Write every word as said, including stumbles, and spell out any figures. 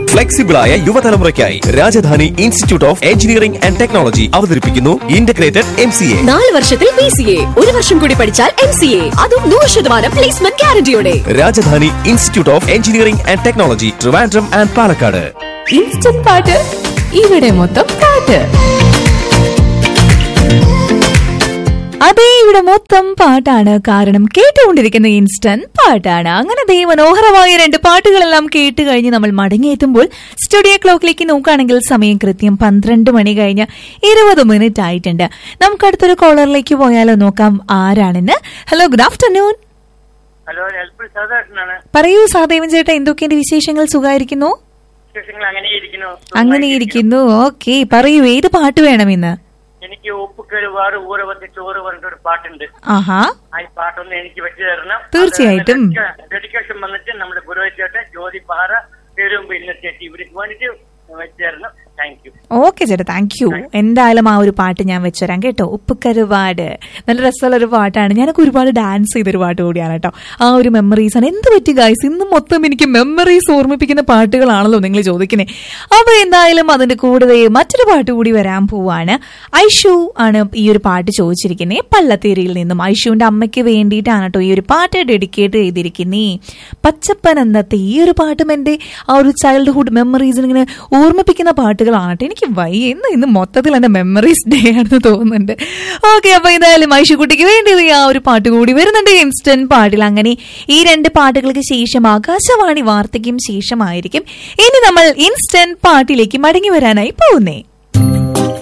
Flexible ആയ യുവതലമുറയ്ക്കായി Rajdhani institute of engineering and technology അവതരിപ്പിക്കുന്നു integrated M C A. നാല് വർഷത്തിൽ പി സി എ, ഒരു വർഷം കൂടി പഠിച്ചാൽ എം സി എ, അതും നൂറ് ശതമാനം placement ഗ്യാരണ്ടിയോടെ. Rajdhani institute of engineering and technology, Trivandrum and Palakkad. Instant പാട്ട്, ഇവിടെ മൊത്തം പാട്ട്. അതെ, ഇവിടെ മൊത്തം പാട്ടാണ്. കാരണം കേട്ടുകൊണ്ടിരിക്കുന്ന ഇൻസ്റ്റന്റ് പാട്ടാണ്. അങ്ങനെ ദേ മനോഹരമായ രണ്ട് പാട്ടുകളെല്ലാം കേട്ട് കഴിഞ്ഞ് നമ്മൾ മടങ്ങിയെത്തുമ്പോൾ സ്റ്റുഡിയോ ക്ലോക്കിലേക്ക് നോക്കുകയാണെങ്കിൽ സമയം കൃത്യം പന്ത്രണ്ട് മണി കഴിഞ്ഞ് ഇരുപത് മിനിറ്റ് ആയിട്ടുണ്ട്. നമുക്ക് അടുത്തൊരു കോളറിലേക്ക് പോയാലോ, നോക്കാം ആരാണെന്ന്. Hello, good afternoon. ഹലോ, പറയൂ സാദേവൻ ചേട്ടാ, എന്തൊക്കെയുണ്ട് വിശേഷങ്ങൾ? സുഖമായിരിക്കുന്നു? അങ്ങനെ ഇരിക്കുന്നു. ഓക്കെ, പറയൂ ഏത് പാട്ട് വേണം ഇന്ന്? എനിക്ക് ഉപ്പുകരുവാട് ഊര വന്ന് ചോറ് പറഞ്ഞിട്ടൊരു പാട്ടുണ്ട്. ആഹാ, ആ പാട്ടൊന്ന് എനിക്ക് വെച്ചു തരണം. തീർച്ചയായിട്ടും. ഡെഡിക്കേഷൻ വന്നിട്ട് നമ്മുടെ ഗുരുവായൂർ ജ്യോതി പാറ പെരുമ്പ് ഇന്നത്തേക്ക് ഇവർക്ക് വേണ്ടിട്ട് വെച്ചു തരണം. Thank you. ഓക്കെ ചേട്ടാ, താങ്ക് യു. എന്തായാലും ആ ഒരു പാട്ട് ഞാൻ വെച്ചുതരാം കേട്ടോ. ഉപ്പുകരുവാട് നല്ല രസമുള്ള ഒരു പാട്ടാണ്. ഞാനൊക്കെ ഒരുപാട് ഡാൻസ് ചെയ്തൊരു പാട്ട് കൂടിയാണ് കേട്ടോ. ആ ഒരു മെമ്മറീസ് ആണ്. എന്ത് പറ്റി ഗൈസ്, ഇന്ന് മൊത്തം എനിക്ക് മെമ്മറീസ് ഓർമ്മിപ്പിക്കുന്ന പാട്ടുകളാണല്ലോ നിങ്ങൾ ചോദിക്കുന്നത്. അപ്പൊ എന്തായാലും അതിന്റെ കൂടെ മറ്റൊരു പാട്ട് കൂടി വരാൻ പോവാണ്. ഐഷു ആണ് ഈ ഒരു പാട്ട് ചോദിച്ചിരിക്കുന്നത്, പള്ളത്തേരിയിൽ നിന്നും. ഐഷുവിന്റെ അമ്മയ്ക്ക് വേണ്ടിയിട്ടാണ് കേട്ടോ ഈ ഒരു പാട്ട് ഡെഡിക്കേറ്റ് ചെയ്തിരിക്കുന്നേ. പച്ചപ്പൻ എന്നത്തെ ഈ ഒരു പാട്ടും എന്റെ ആ ഒരു ചൈൽഡ്ഹുഡ് മെമ്മറീസിന് ഇങ്ങനെ ഓർമ്മിപ്പിക്കുന്ന പാട്ടുകളാണ്. എനിക്ക് വയ്യ, ഇന്ന് ഇന്ന് മൊത്തത്തിൽ എന്റെ മെമ്മറീസ് ഡേ ആണെന്ന് തോന്നുന്നുണ്ട്. ഓക്കെ, അപ്പൊ എന്തായാലും ഐഷുക്കുട്ടിക്ക് വേണ്ടി ആ ഒരു പാട്ട് കൂടി വരുന്നുണ്ട് ഇൻസ്റ്റന്റ് പാട്ടിൽ. അങ്ങനെ ഈ രണ്ട് പാട്ടുകൾക്ക് ശേഷം ആകാശവാണി വാർത്തയ്ക്കും ശേഷമായിരിക്കും ഇനി നമ്മൾ ഇൻസ്റ്റന്റ് പാട്ടിലേക്ക് മടങ്ങി വരാനായി പോകുന്നേ.